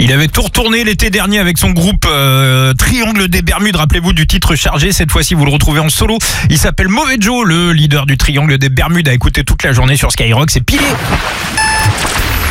Il avait tout retourné l'été dernier avec son groupe Triangle des Bermudes. Rappelez-vous du titre chargé. Cette fois-ci, vous le retrouvez en solo. Il s'appelle Mauvais Joe, le leader du Triangle des Bermudes. A écouté toute la journée sur Skyrock. C'est pilé.